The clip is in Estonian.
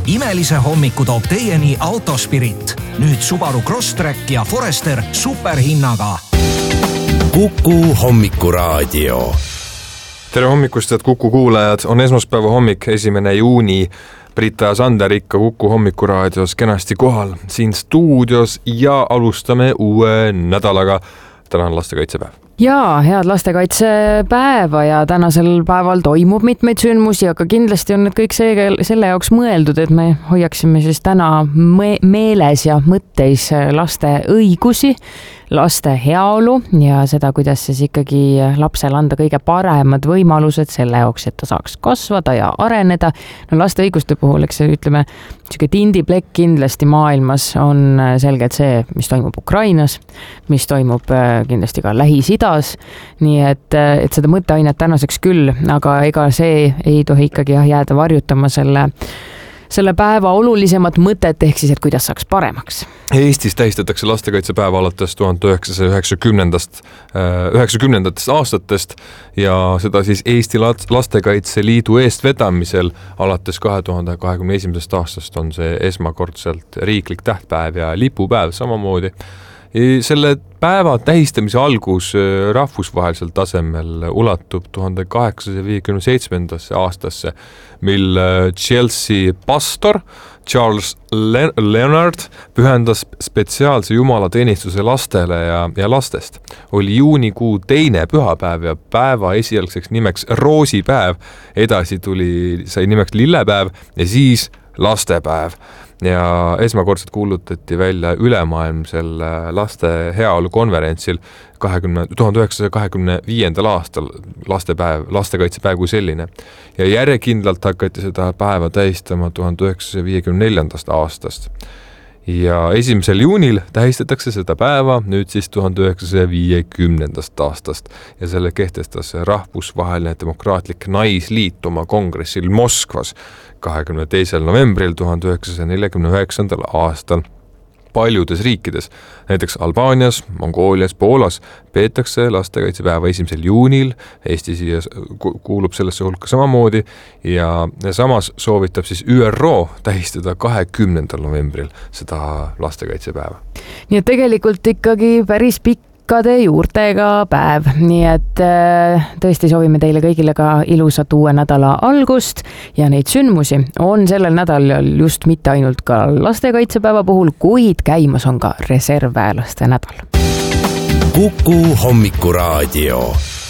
Imelise hommiku toob teieni Autospirit. Nüüd Subaru Crosstrek ja Forester superhinnaga. Kuku hommikuraadio. Tere hommikust, et Kuku kuulajad. On esmaspäeva hommik, 1. juuni. Brita ja Sander ikka Kuku hommikuraadios kenasti kohal siin stuudios ja alustame uue nädalaga. Täna on lastekaitsepäev. Jaa, head lastekaitsepäeva ja tänasel päeval toimub mitmeid sündmusi, aga kindlasti on need kõik selle jaoks mõeldud, et me hoiaksime siis täna meeles ja mõtteis laste õigusi, laste heaolu ja seda, kuidas siis ikkagi lapsele anda kõige paremad võimalused selle jaoks, et ta saaks kasvada ja areneda. No laste õiguste puhul, eks ütleme, tindiplekk kindlasti maailmas on selgelt see, mis toimub Ukrainas, mis toimub kindlasti ka Lähis-Idas, nii et seda mõtteainet tänaseks küll, aga ega see ei tohi ikkagi jääda varjutama selle päeva olulisemat mõtet ehk siis, et kuidas saaks paremaks. Eestis tähistatakse lastekaitsepäeva alates 1990. aastatest ja seda siis Eesti Lastekaitse Liidu eestvedamisel alates 2021. aastast on see esmakordselt riiklik tähtpäev ja lipupäev samamoodi. Selle päeva tähistamise algus rahvusvahelisel tasemel ulatub 1857. aastasse, mil Chelsea pastor Charles Leonard pühendas spetsiaalse jumalateenistuse lastele ja lastest. Oli juunikuu teine pühapäev ja päeva esialgseks nimeks roosipäev, edasi sai nimeks lillepäev ja siis lastepäev. Ja esmakordselt kuulutati välja ülemaailmsel laste heaolu konverentsil 1925. aastal lastekaitsepäev kui selline. Ja järjekindlalt hakati seda päeva tähistama 1954. aastast. Ja 1. juunil tähistatakse seda päeva nüüd siis 1950. aastast ja selle kehtestas rahvusvaheline demokraatlik naisliit oma kongressil Moskvas 22. novembril 1949. aastal. Paljudes riikides, näiteks Albaanias, Mongoolias, Poolas peetakse lastekaitsepäeva 1. juunil, Eesti siia kuulub sellesse hulka samamoodi ja samas soovitab siis ÜRO tähistada 20. novembril seda lastekaitsepäeva. Nii et tegelikult ikkagi päris pikkade juurtega päev, nii et tõesti soovime teile kõigile ka ilusat uue nädala algust ja neid sündmusi on sellel nädalal just mitte ainult ka lastekaitsepäeva puhul, kuid käimas on ka reservväelaste nädal. Kuku hommikuraadio.